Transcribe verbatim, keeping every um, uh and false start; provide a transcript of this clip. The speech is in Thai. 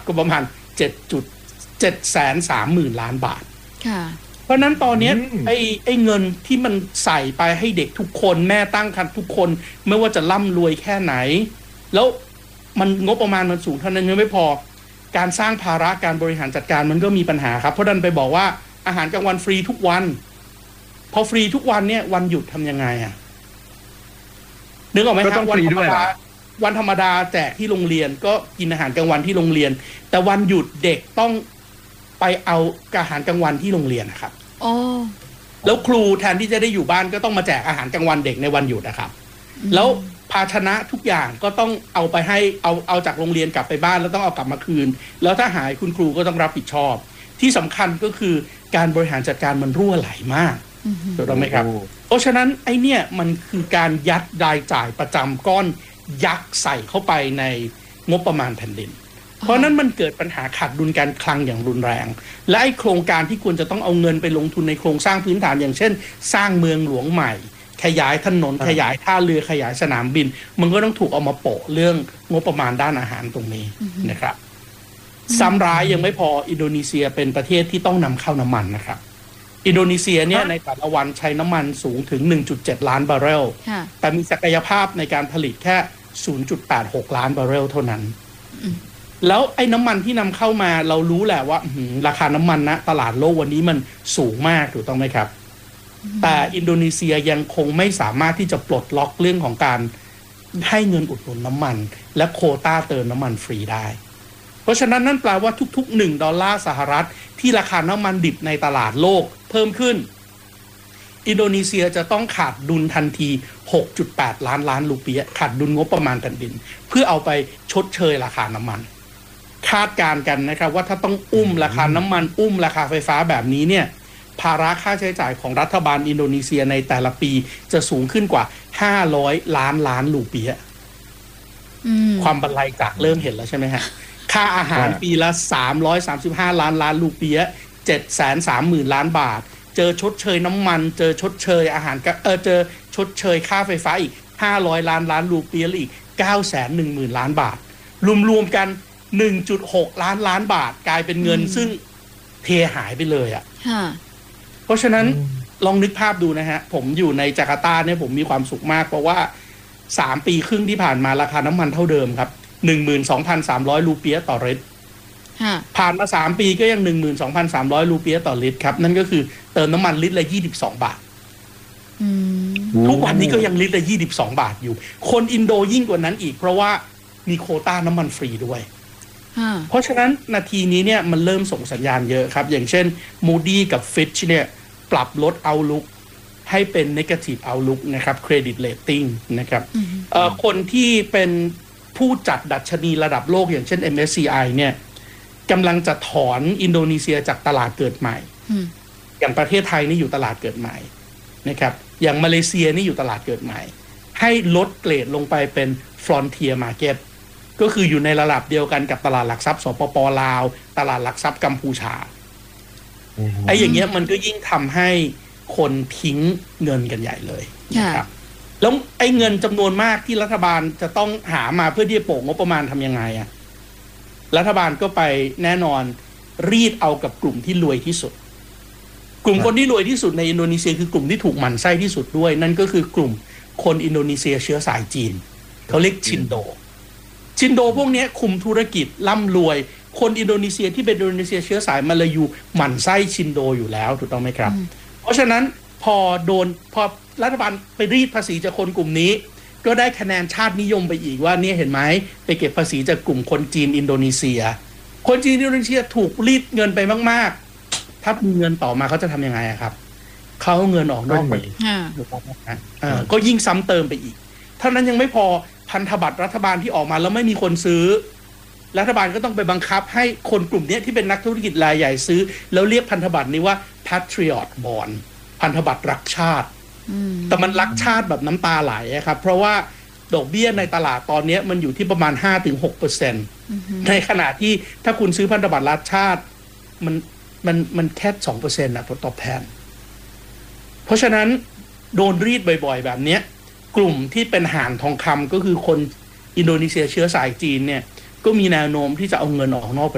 ก็ประมาณเจ็ดจุดเจ็ดแสนสามหมื่นล้านบาทค่ะเพราะนั้นตอนนี้ไอ้ไอ้เงินที่มันใส่ไปให้เด็กทุกคนแม่ตั้งครรภ์ทุกคนไม่ว่าจะร่ำรวยแค่ไหนแล้วมันงบประมาณมันสูงเท่านั้นยังไม่พอการสร้างภาระการบริหารจัดการมันก็มีปัญหาครับเพราะดันไปบอกว่าอาหารกลางวันฟรีทุกวันพอฟรีทุกวันเนี่ยวันหยุดทำยังไงอ่ะนึกออกไหมครับวันธรรมดาวันธรรมดาแจกที่โรงเรียนก็กินอาหารกลางวันที่โรงเรียนแต่วันหยุดเด็กต้องไปเอาอาหารกลางวันที่โรงเรียนนะครับอ๋อแล้วครูแทนที่จะได้อยู่บ้านก็ต้องมาแจกอาหารกลางวันเด็กในวันหยุดนะครับแล้วภาชนะทุกอย่างก็ต้องเอาไปให้เอาเอาจากโรงเรียนกลับไปบ้านแล้วต้องเอากลับมาคืนแล้วถ้าหายคุณครูก็ต้องรับผิดชอบที่สำคัญก็คือการบริหารจัดการมันรั่วไหลมากถูกต้องไหมครับเพราะฉะนั้นไอ้เนี่ยมันคือการยัดรายจ่ายประจำก้อนยักษ์ใส่เข้าไปในงบประมาณแผ่นดินเพราะนั้นมันเกิดปัญหาขาดดุลการคลังอย่างรุนแรงและไอ้โครงการที่ควรจะต้องเอาเงินไปลงทุนในโครงสร้างพื้นฐานอย่างเช่นสร้างเมืองหลวงใหม่ขยายถนนขยายท่าเรือขยายสนามบินมันก็ต้องถูกเอามาโปะเรื่องงบประมาณด้านอาหารตรงนี้นะครับซ้ำร้ายยังไม่พออินโดนีเซียเป็นประเทศที่ต้องนำเข้าน้ำมันนะครับอินโดนีเซียเนี่ยในแต่ละวันใช้น้ำมันสูงถึง หนึ่งจุดเจ็ด ล้านบาร์เรลแต่มีศักยภาพในการผลิตแค่ ศูนย์จุดแปดหก ล้านบาร์เรลเท่านั้นแล้วไอ้น้ำมันที่นำเข้ามาเรารู้แหละว่าราคาน้ำมันณตลาดโลกวันนี้มันสูงมากถูกต้องไหมครับแต่อินโดนีเซียยังคงไม่สามารถที่จะปลดล็อกเรื่องของการให้เงินอุดหนุนน้ำมันและโควต้าเติมน้ำมันฟรีได้เพราะฉะนั้นนั่นแปลว่าทุกๆหนึ่งดอลลาร์สหรัฐที่ราคาน้ำมันดิบในตลาดโลกเพิ่มขึ้นอินโดนีเซียจะต้องขาดดุลทันที หกจุดแปด ล้านล้านรูปีขาดดุลงบประมาณแผ่นดินเพื่อเอาไปชดเชยราคาน้ำมันคาดการณ์กันนะครับว่าถ้าต้องอุ้มราคาน้ำมันอุ้มราคาไฟฟ้าแบบนี้เนี่ยภาระค่าใช้จ่ายของรัฐบาลอินโดนีเซียในแต่ละปีจะสูงขึ้นกว่าห้าร้อยล้านล้านรูปีความบันไลจากเริ่มเห็นแล้วใช่ไหมฮะค่าอาหารปีละสามร้อยสามสิบห้าล้านล้านรูปี เจ็ดแสนสามหมื่น ล้านบาทเจอชดเชยน้ำมันเจอชดเชยอาหารเออเจอชดเชยค่าไฟฟ้าอีกห้าร้อยล้านล้านรูปีแล้วอีก เก้าแสนหนึ่งหมื่น ล้านบาทรวมๆกัน หนึ่งจุดหก ล้านล้านบาทกลายเป็นเงินซึ่งเทหายไปเลยอ่ะเพราะฉะนั้นลองนึกภาพดูนะฮะผมอยู่ในจาการ์ตาเนี่ยผมมีความสุขมากเพราะว่าสามปีครึ่งที่ผ่านมาราคาน้ำมันเท่าเดิมครับ หนึ่งหมื่นสองพันสามร้อย รูปีต่อลิตรผ่านมาสามปีก็ยัง หนึ่งหมื่นสองพันสามร้อย รูปีต่อลิตรครับนั่นก็คือเติมน้ำมันลิตรละยี่สิบสองบาททุกวันนี้ก็ยังลิตรละยี่สิบสองบาทอยู่คนอินโดยิ่งกว่านั้นอีกเพราะว่ามีโควต้าน้ำมันฟรีด้วยเพราะฉะนั้นนาทีนี้เนี่ยมันเริ่มส่งสัญญาณเยอะครับอย่างเช่น Moody กับ Fitch เนี่ยปรับลด Outlook ให้เป็น Negative Outlook นะครับ Credit Rating นะครับคนที่เป็นผู้จัดดัชนีระดับโลกอย่างเช่น เอ็ม เอส ซี ไอ เนี่ยกำลังจะถอนอินโดนีเซียจากตลาดเกิดใหม่อย่างประเทศไทยนี่อยู่ตลาดเกิดใหม่นะครับอย่างมาเลเซียนี่อยู่ตลาดเกิดใหม่ให้ลดเกรดลงไปเป็น Frontier Marketก็คืออยู่ในระดับเดียวกันกับตลาดหลักทรัพย์สปป.ลาวตลาดหลักทรัพย์กัมพูชาไอ้อย่างเงี้ยมันก็ยิ่งทำให้คนทิ้งเงินกันใหญ่เลยนะครับแล้วไอ้เงินจำนวนมากที่รัฐบาลจะต้องหามาเพื่อที่จะโปะงบประมาณทำยังไงอะรัฐบาลก็ไปแน่นอนรีดเอากับกลุ่มที่รวยที่สุดกลุ่มคนที่รวยที่สุดในอินโดนีเซียคือกลุ่มที่ถูกหมั่นไส้ที่สุดด้วยนั่นก็คือกลุ่มคนอินโดนีเซียเชื้อสายจีนเขาเรียกชินโดชินโดพวกนี้คุมธุรกิจร่ำรวยคนอินโดนีเซียที่เป็นอินโดนีเซียเชื้อสายมาลายูหมั่นไส้ชินโดอยู่แล้วถูกต้องไหมครับเพราะฉะนั้นพอโดนพอรัฐบาลไปรีดภาษีจากคนกลุ่มนี้ก็ได้คะแนนชาตินิยมไปอีกว่านี่เห็นไหมไปเก็บภาษีจากกลุ่มคนจีนอินโดนีเซียคนจีนอินโดนีเซียถูกรีดเงินไปมากๆถ้ามีเงินต่อมาเขาจะทำยังไงครับเขาเอาเงินออกนอกประเทศก็ยิ่งซ้ำเติมไปอีกเท่านั้นยังไม่พอพันธบัตรรัฐบาลที่ออกมาแล้วไม่มีคนซื้อรัฐบาลก็ต้องไปบังคับให้คนกลุ่มนี้ที่เป็นนักธุรกิจรายใหญ่ซื้อแล้วเรียกพันธบัตรนี้ว่า Patriot Bond พันธบัตรรักชาติแต่มันรักชาติแบบน้ำตาไหลครับเพราะว่าดอกเบี้ยในตลาดตอนนี้มันอยู่ที่ประมาณ ห้าถึงหกเปอร์เซ็นต์ ในขณะที่ถ้าคุณซื้อพันธบัตรรักชาติมันมันมันแค่ สองเปอร์เซ็นต์ นะผลตอบแทนเพราะฉะนั้นโดนรีดบ่อยๆแบบนี้กลุ่มที่เป็นห่านทองคำก็คือคนอินโดนีเซียเชื้อสายจีนเนี่ยก็มีแนวโน้มที่จะเอาเงินออกนอก